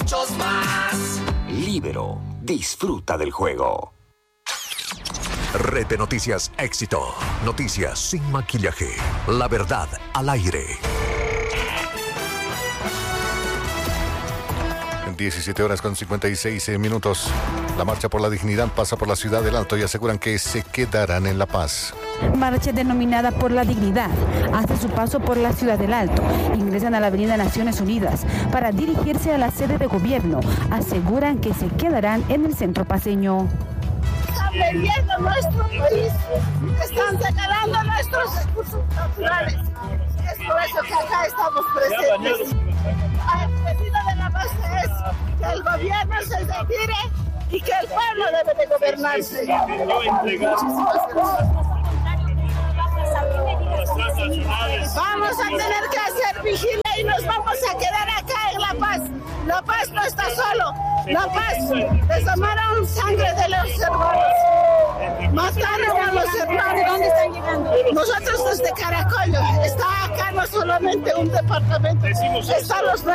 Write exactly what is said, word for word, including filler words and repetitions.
muchos más. Libero, disfruta del juego. Red de Noticias Éxito. Noticias sin maquillaje. La verdad al aire. diecisiete horas con cincuenta y seis minutos. La marcha por la dignidad pasa por la ciudad del Alto y aseguran que se quedarán en La Paz. Marcha denominada Por la Dignidad hace su paso por la ciudad del Alto. Ingresan a la avenida Naciones Unidas para dirigirse a la sede de gobierno. Aseguran que se quedarán en el centro paceño. Están vendiendo nuestro país, están regalando nuestros recursos naturales. Es por eso que acá estamos presentes. El pedido de la base es que el gobierno se retire y que el pueblo debe de gobernarse. Muchísimas gracias. Vamos a tener que hacer vigilia y nos vamos a quedar acá en La Paz. La Paz no está solo. La Paz desamaron sangre de los hermanos. Mataron a los hermanos. ¿De dónde están llegando? Nosotros desde Caracollo. Está acá no solamente un departamento. Están los